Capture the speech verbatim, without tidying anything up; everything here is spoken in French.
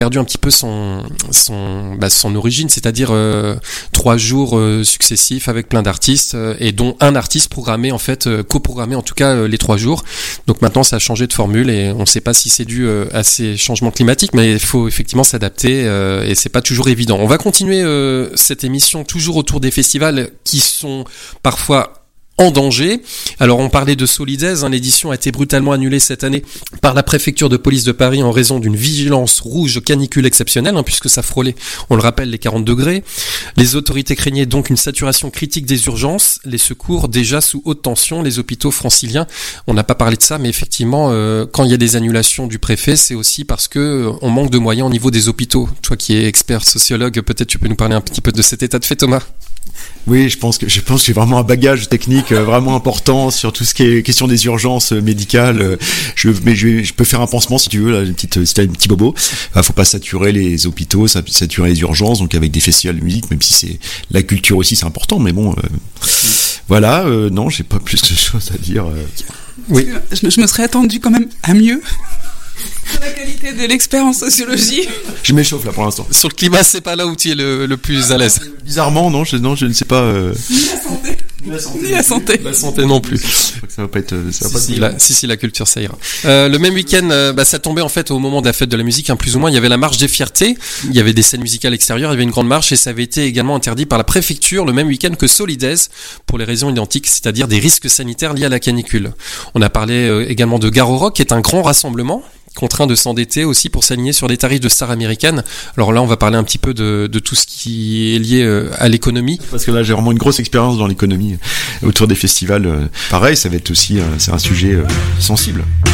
perdu un petit peu son son bah, son origine, c'est-à-dire euh, trois jours euh, successifs avec plein d'artistes euh, et dont un artiste programmé en fait euh, coprogrammé en tout cas euh, les trois jours. Donc maintenant ça a changé de formule et on ne sait pas si c'est dû euh, à ces changements climatiques, mais il faut effectivement s'adapter euh, et c'est pas toujours évident. On va continuer euh, cette émission toujours autour des festivals qui sont parfois en danger. Alors on parlait de Solidaise, hein, l'édition a été brutalement annulée cette année par la préfecture de police de Paris en raison d'une vigilance rouge canicule exceptionnelle, hein, puisque ça frôlait, on le rappelle, les quarante degrés. Les autorités craignaient donc une saturation critique des urgences, les secours déjà sous haute tension, les hôpitaux franciliens. On n'a pas parlé de ça, mais effectivement, euh, quand il y a des annulations du préfet, c'est aussi parce que euh, on manque de moyens au niveau des hôpitaux. Toi qui es expert sociologue, peut-être tu peux nous parler un petit peu de cet état de fait, Thomas. Oui, je pense que je pense que j'ai vraiment un bagage technique euh, vraiment important sur tout ce qui est question des urgences euh, médicales. Euh, je, mais je, je peux faire un pansement si tu veux, là, une petite, si t'as un petit bobo. Euh, faut pas saturer les hôpitaux, saturer les urgences, donc avec des festivals de musique, même si c'est la culture aussi, c'est important. Mais bon, euh, voilà. Euh, non, j'ai pas plus de choses à dire. Euh. Oui. Je, je me serais attendu quand même à mieux. La qualité de l'expert en sociologie. Je m'échauffe là pour l'instant. Sur le climat, c'est pas là où tu es le, le plus à l'aise. Bizarrement, non, je, non, je ne sais pas. Euh... Ni la santé. Ni la santé. Ni la santé. La santé non plus. Je crois que ça va pas être. Ça va si, pas si, la, si, si, la culture, ça ira. Euh, le même week-end, euh, bah, ça tombait en fait au moment de la fête de la musique, hein, plus ou moins. Il y avait la marche des fiertés. Il y avait des scènes musicales extérieures. Il y avait une grande marche et ça avait été également interdit par la préfecture le même week-end que Solidaise pour les raisons identiques, c'est-à-dire des risques sanitaires liés à la canicule. On a parlé euh, également de Garo Rock, qui est un grand rassemblement, contraint de s'endetter aussi pour s'aligner sur des tarifs de stars américaines. Alors là, on va parler un petit peu de, de tout ce qui est lié euh, à l'économie. Parce que là, j'ai vraiment une grosse expérience dans l'économie autour des festivals. Pareil, ça va être aussi, euh, c'est un sujet euh, sensible.